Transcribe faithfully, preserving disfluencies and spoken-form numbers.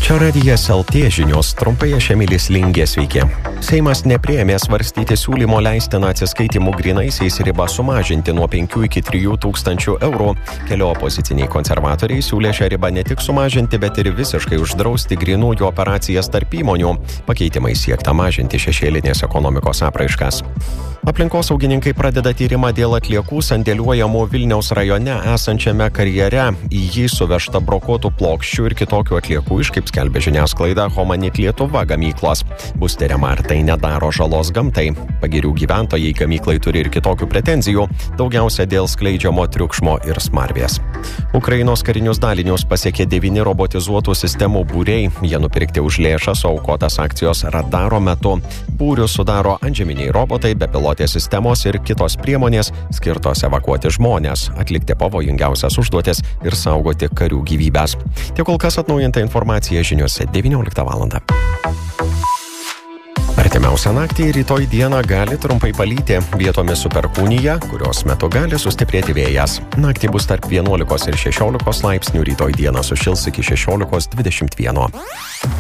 Čia radijas L T žinios, trumpai aš Emilis Lingė, sveiki. Seimas nepriėmė svarstyti siūlymo leistiną atsiskaitimų grynaisiais ribą sumažinti nuo penkių iki trijų tūkstančių eurų. Keli opoziciniai konservatoriai siūlė šią ribą ne tik sumažinti, bet ir visiškai uždrausti grynųjų operacijas tarp įmonių. Pakeitimai siekta mažinti šešėlinės ekonomikos apraiškas. Aplinkosaugininkai pradeda tyrimą dėl atliekų sandėliuojamų Vilniaus rajone esančiame karjere. Į jį suvežta brokuotų plokščių ir kitokių atliekų iš, kaip skelbia žiniasklaida, Homanit Lietuva gamyklos. Bus tiriama, ar tai nedaro žalos gamtai. Pagirių gyventojai gamyklai turi ir kitokių pretenzijų, daugiausia dėl skleidžiamo triukšmo ir smarvės. Ukrainos karinius dalinius pasiekė devyni robotizuotų sistemų būriai. Jie nupirkti už lėšas aukotas akcijos Radaro metu. Būrius sudaro antžeminiai robotai, bepilotės sistemos ir kitos priemonės skirtos evakuoti žmones, atlikti pavojingiausias užduotis ir saugoti karių gyvybes. Tiek kol kas atnaujinta informacija žiniose devynioliktą valandą. Artimiausią naktį rytoj dieną gali trumpai palyti, vietomis su perkūnija, kurios metu gali sustiprėti vėjas. Naktį bus tarp vienuolikos ir šešiolikos laipsnių, rytoj dieną sušils iki šešiolikos dvidešimt vieno.